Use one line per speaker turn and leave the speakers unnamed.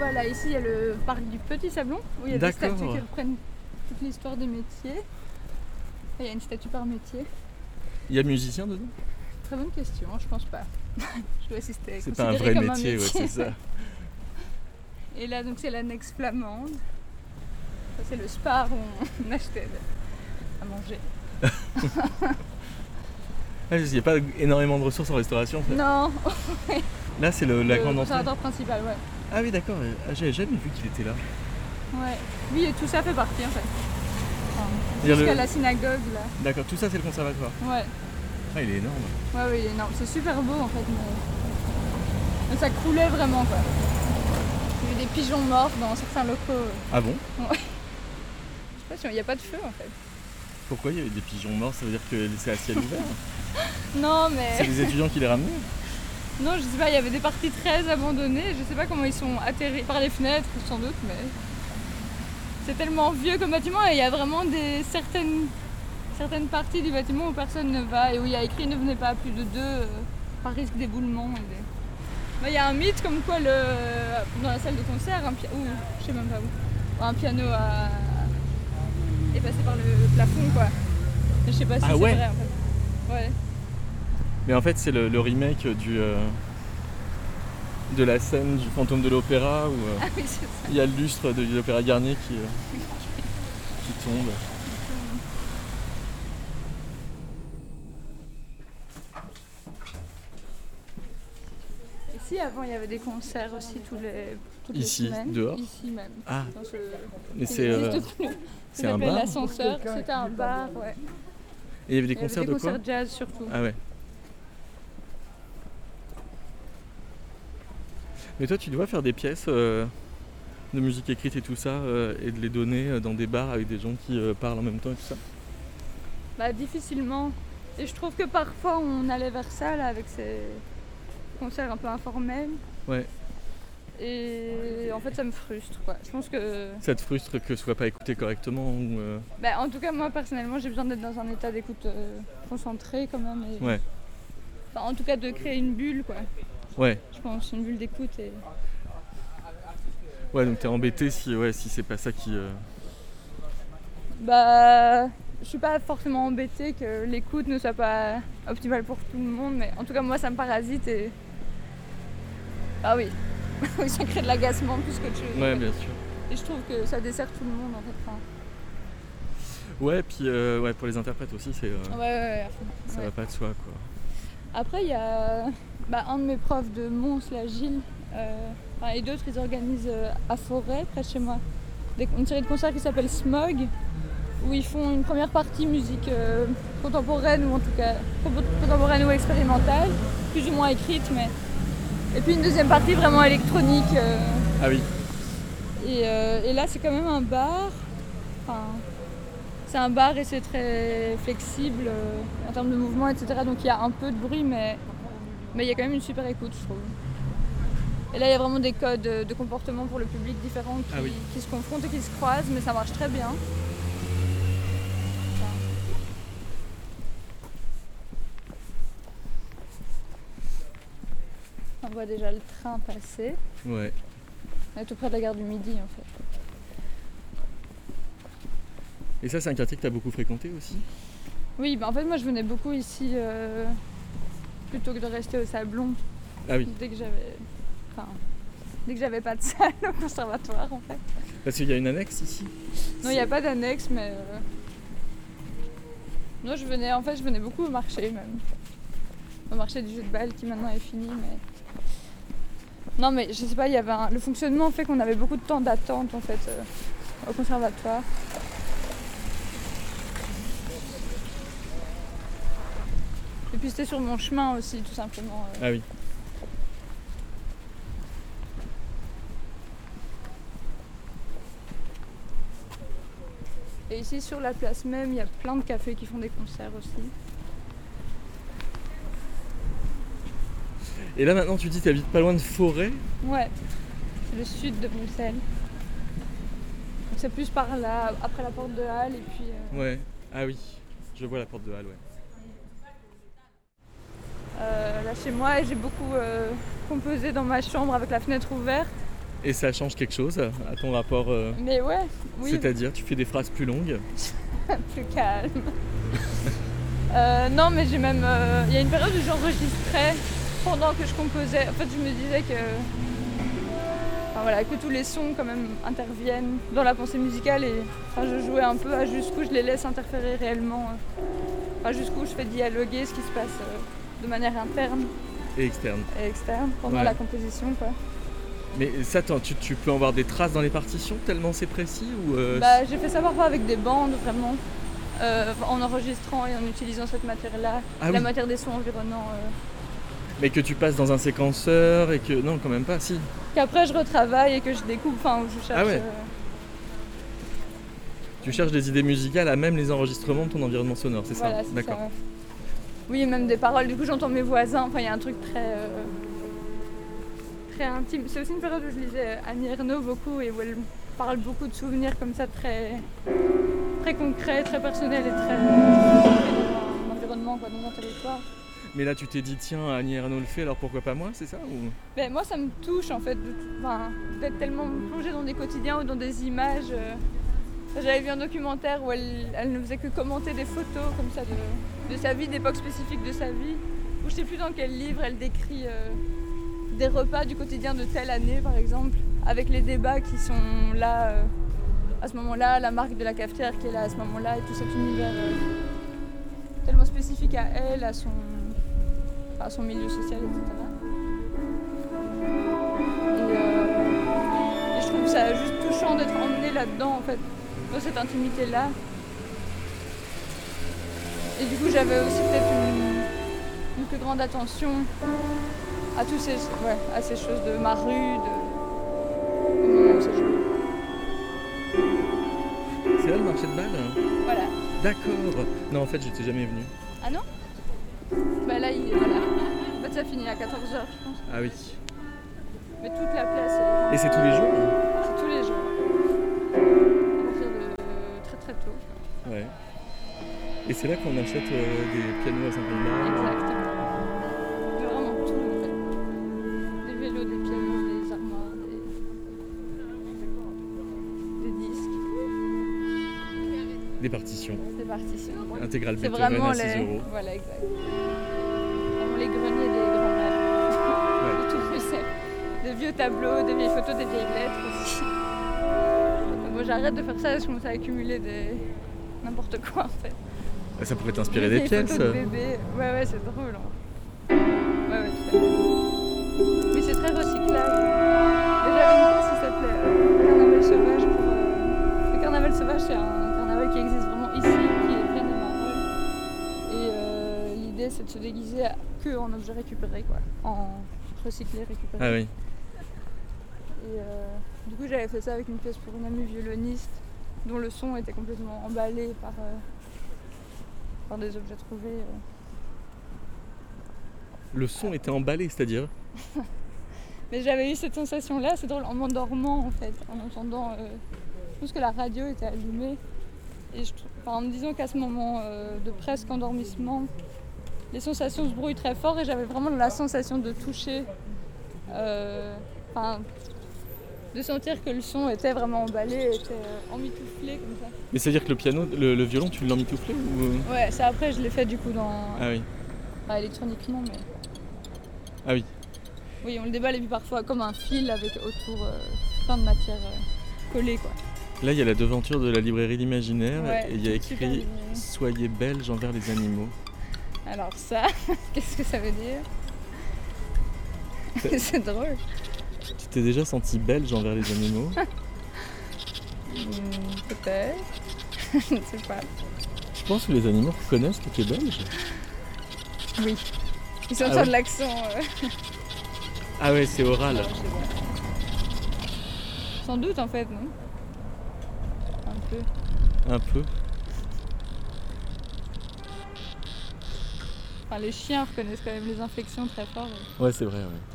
Voilà, ici il y a le parc du Petit Sablon où il y a des
D'accord.
statues qui reprennent toute l'histoire des métiers. Il y a une statue par métier.
Il y a musicien dedans?
Très bonne question, je pense pas. Je dois assister.
C'est pas un vrai métier, ouais, c'est ça.
Et là donc c'est l'annexe flamande. Ça c'est le spa où on achetait à manger.
Ah, il n'y a pas énormément de ressources en restauration en fait.
Non.
Là c'est la grande
Le
entrée.
conservatoire principal, ouais.
Ah oui d'accord, j'avais jamais vu qu'il était là.
Ouais. Oui, et tout ça fait partie en fait. Enfin,
Dire
jusqu'à la synagogue là.
D'accord, tout ça c'est le conservatoire.
Ouais.
Ah il est énorme.
Ouais, oui, il est énorme. C'est super beau en fait, mais ça croulait vraiment quoi. Il y avait des pigeons morts dans certains locaux.
Ah bon?
Ouais. Je sais pas, il n'y a pas de feu en fait.
Pourquoi il y avait des pigeons morts? Ça veut dire que c'est à ciel ouvert?
Non mais...
C'est les étudiants qui les ramenaient?
Non, je sais pas, il y avait des parties très abandonnées. Je sais pas comment ils sont atterris par les fenêtres sans doute, mais... C'est tellement vieux comme bâtiment et il y a vraiment certaines parties du bâtiment où personne ne va et où il y a écrit ne venez pas à plus de 2 par risque d'éboulement. Il y a un mythe comme quoi dans la salle de concert, je sais même pas où, un piano est passé par le plafond quoi. Mais je sais pas si c'est vrai en fait. Ouais.
Mais en fait c'est le remake de la scène du fantôme de l'opéra où
Ah oui, c'est ça.
il y a le lustre de l'opéra Garnier qui tombe.
Ici avant il y avait des concerts aussi toutes les semaines.
Dehors?
Ici même.
Ah,
Dans ce...
mais c'est un bar?
L'ascenseur, c'était un bar, ouais.
Et il y avait des concerts de quoi?
Concerts jazz surtout.
Ah ouais. Mais toi tu dois faire des pièces de musique écrite et tout ça et de les donner dans des bars avec des gens qui parlent en même temps et tout ça?
Bah difficilement. Et je trouve que parfois on allait vers ça là avec ces concerts un peu informels.
Ouais.
Et en fait ça me frustre quoi. Je pense que...
Ça te frustre que ce soit pas écouté correctement ou
Bah, en tout cas moi personnellement j'ai besoin d'être dans un état d'écoute concentré quand même. Et...
Ouais.
Enfin, en tout cas de créer une bulle quoi.
Ouais.
Je pense une bulle d'écoute et...
Ouais donc t'es embêté si c'est pas ça qui...
Bah... Je suis pas forcément embêtée que l'écoute ne soit pas optimale pour tout le monde, mais en tout cas moi ça me parasite et... Ah oui, ça crée de l'agacement plus qu'autre chose.
Ouais bien sûr.
Et je trouve que ça dessert tout le monde en fait. Enfin...
Ouais puis pour les interprètes aussi c'est...
Ouais.
Ça va pas de soi quoi.
Après il y a un de mes profs de Mons, là, Gilles, et d'autres ils organisent à Forêt, près de chez moi, une série de concerts qui s'appelle Smog, où ils font une première partie musique contemporaine ou en tout cas contemporaine ou expérimentale, plus ou moins écrite, mais... Et puis une deuxième partie vraiment électronique.
Ah oui.
Et là c'est quand même un bar. Enfin, c'est un bar et c'est très flexible en termes de mouvement, etc. Donc il y a un peu de bruit, mais il y a quand même une super écoute, je trouve. Et là il y a vraiment des codes de comportement pour le public différents qui se confrontent et qui se croisent, mais ça marche très bien. On voit déjà le train passer.
Ouais.
On est tout près de la gare du Midi en fait.
Et ça c'est un quartier que tu as beaucoup fréquenté aussi?
Oui, en fait moi je venais beaucoup ici plutôt que de rester au Sablon.
Ah oui.
Dès que j'avais pas de salle au conservatoire en fait.
Parce qu'il y a une annexe ici?
Non, il n'y a pas d'annexe, mais... Non, je venais beaucoup au marché même. Au marché du jeu de balle qui maintenant est fini, mais... Non, mais je sais pas, il y avait le fonctionnement fait qu'on avait beaucoup de temps d'attente en fait au conservatoire. Et puis c'était sur mon chemin aussi, tout simplement.
Ah oui.
Et ici sur la place même, il y a plein de cafés qui font des concerts aussi.
Et là maintenant tu dis que tu habites pas loin de Forêt?
Ouais, c'est le sud de Bruxelles. Donc c'est plus par là, après la porte de Halle et puis...
Ouais, ah oui, je vois la porte de Halle, ouais.
Là chez moi, j'ai beaucoup composé dans ma chambre avec la fenêtre ouverte.
Et ça change quelque chose à ton rapport
Mais ouais, oui,
c'est-à-dire, tu fais des phrases plus longues?
plus calme. Non, mais j'ai même... Il y a une période où j'enregistrais pendant que je composais. En fait, je me disais que... Enfin, voilà, que tous les sons quand même interviennent dans la pensée musicale et enfin, je jouais un peu à jusqu'où je les laisse interférer réellement. Enfin, jusqu'où je fais dialoguer ce qui se passe de manière interne
Et externe.
et externe pendant
Ouais.
la composition, quoi.
Mais ça, tu peux avoir des traces dans les partitions tellement c'est précis ou
Bah, j'ai fait ça parfois avec des bandes, vraiment. En enregistrant et en utilisant cette matière-là,
Ah
la
oui.
matière des sons environnants.
Mais que tu passes dans un séquenceur et que... Non, quand même pas, si.
Qu'après je retravaille et que je découpe, enfin où je cherche.
Ah ouais. Tu cherches des idées musicales à même les enregistrements de ton environnement sonore, c'est
Voilà,
ça?
c'est
D'accord.
ça. Ouais. Oui, et même des paroles. Du coup, j'entends mes voisins. Enfin, il y a un truc très, très intime. C'est aussi une période où je lisais Annie Ernaux beaucoup et où elle parle beaucoup de souvenirs comme ça, très, très concrets, très personnels et très dans un environnement, quoi, dans un territoire.
Mais là, tu t'es dit, tiens, Annie Ernaux le fait, alors pourquoi pas moi, c'est ça ou...
Ben, moi, ça me touche en fait, d'être tellement plongée dans des quotidiens ou dans des images. J'avais vu un documentaire où elle ne faisait que commenter des photos comme ça de sa vie, d'époques spécifiques de sa vie. Ou je sais plus dans quel livre elle décrit des repas du quotidien de telle année par exemple, avec les débats qui sont là à ce moment-là, la marque de la cafetière qui est là à ce moment-là et tout cet univers tellement spécifique à elle, à son milieu social, etc. Et je trouve ça juste touchant d'être emmenée là-dedans en fait, dans cette intimité-là. Et du coup j'avais aussi peut-être une plus grande attention à tous à ces choses de ma rue, au moment où ça joue.
C'est là le marché de Bâle?
Voilà.
D'accord. Non, en fait, j'étais jamais venu.
Ah non? Bah là, voilà. En fait ça finit à 14h je pense.
Ah oui.
Mais toute la place
Et c'est tous les jours?
c'est tous les jours. À partir de très très tôt.
Ouais. Et c'est là qu'on achète des pianos à 50 balles.
Exactement. Mais vraiment tout en fait. Des vélos, des pianos, des armoires, des disques,
Des partitions.
des partitions.
Intégrale
C'est
Beethoven
vraiment
à 6 €.
Voilà, exact. Vraiment les greniers des grands-mères.
Ouais.
De tout Bruxelles. Des vieux tableaux, des vieilles photos, des vieilles lettres aussi. Bon, j'arrête de faire ça, je commence à accumuler n'importe quoi en fait.
Ça pourrait t'inspirer
Des
des
vieilles
pièces.
photos de bébés. Ouais, c'est drôle. Hein. Ouais, tout à fait. Mais c'est très recyclage. Et j'avais une pièce qui s'appelait Carnaval sauvage. Le Carnaval sauvage, c'est un carnaval qui existe vraiment ici, qui est plein de Marolles. Et l'idée, c'est de se déguiser que en objets récupérés, quoi. En recyclés, récupérés.
Ah oui.
Et du coup, j'avais fait ça avec une pièce pour une amie violoniste, dont le son était complètement emballé par des objets trouvés.
Le son était emballé, c'est-à-dire?
Mais j'avais eu cette sensation-là, c'est drôle, en m'endormant en fait, en entendant. Je pense que la radio était allumée. Et en me disant qu'à ce moment de presque endormissement, les sensations se brouillent très fort et j'avais vraiment la sensation de toucher. De sentir que le son était vraiment emballé, était emmitouflé comme ça.
Mais c'est-à-dire que le piano, le violon, tu l'emmitouflais ou...
Ouais, ça après je l'ai fait du coup
Ah oui.
Pas électroniquement, mais.
Ah oui.
Oui, on le déballe et puis parfois comme un fil avec autour plein de matière collée quoi.
Là, il y a la devanture de la librairie L'Imaginaire
Ouais,
et il y a
super
écrit
librairie.
« Soyez belges envers les animaux
Alors ça, qu'est-ce que ça veut dire? C'est drôle. ».
Tu t'es déjà senti belge envers les animaux?
Peut-être. Je ne sais pas.
Tu penses que les animaux reconnaissent que tu es belge?
Oui. Ils sont
Ah
sur
ouais.
de l'accent.
Ah ouais, c'est oral.
Non, je sais pas. Sans doute en fait, non? Un peu.
Un peu.
Enfin, les chiens reconnaissent quand même les inflexions très fort.
Ouais, c'est vrai, ouais.